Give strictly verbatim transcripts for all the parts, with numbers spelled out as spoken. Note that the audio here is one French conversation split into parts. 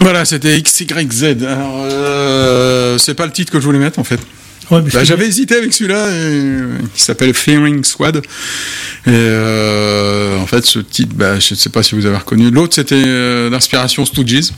Voilà, c'était X Y Z. Alors, euh, c'est pas le titre que je voulais mettre en fait. Ouais, bah, j'avais hésité avec celui-là, et, qui s'appelle Fearing Squad. Et euh, en fait, ce titre, bah, je ne sais pas si vous avez reconnu. L'autre, c'était euh, d'inspiration Stooges.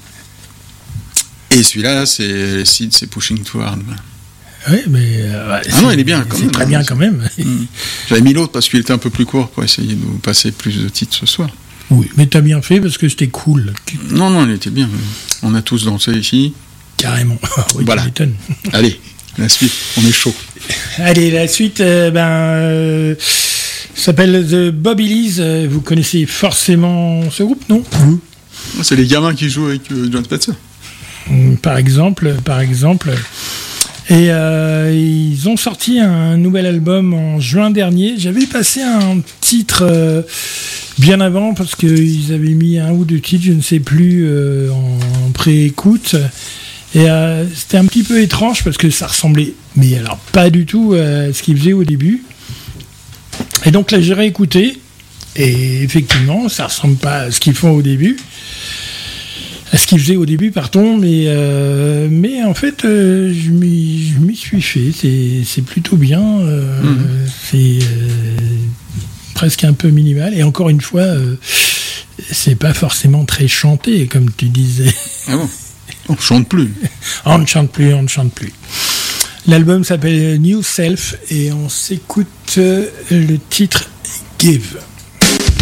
Et celui-là, c'est Sid, c'est Pushing Too Hard. Oui, mais euh, ah non, il est bien quand c'est même. très bien quand même. Mmh. J'avais mis l'autre parce qu'il était un peu plus court pour essayer de vous passer plus de titres ce soir. Oui, mais t'as bien fait parce que c'était cool. Non, non, il était bien. On a tous dansé ici. Carrément. Oui, voilà. Allez, la suite, on est chaud. Allez, la suite, euh, ben, euh, s'appelle The Bobby Lees. Vous connaissez forcément ce groupe, non? Mmh. C'est les gamins qui jouent avec euh, John Spencer. Par exemple, par exemple. Et euh, ils ont sorti un nouvel album en juin dernier. J'avais passé un titre euh, bien avant parce qu'ils avaient mis un ou deux titres, je ne sais plus, euh, en, en pré-écoute. Et euh, c'était un petit peu étrange parce que ça ressemblait, mais alors pas du tout à ce qu'ils faisaient au début. Et donc là, j'ai réécouté. Et effectivement, ça ressemble pas à ce qu'ils font au début. À ce qu'ils faisaient au début, pardon, mais, euh, mais en fait, euh, je, m'y, je m'y suis fait, c'est, c'est plutôt bien, euh, mmh. c'est euh, presque un peu minimal, et encore une fois, euh, c'est pas forcément très chanté, comme tu disais. Ah bon? On ne chante plus. On ne chante plus, on ne chante plus. L'album s'appelle New Self, et on s'écoute le titre Give.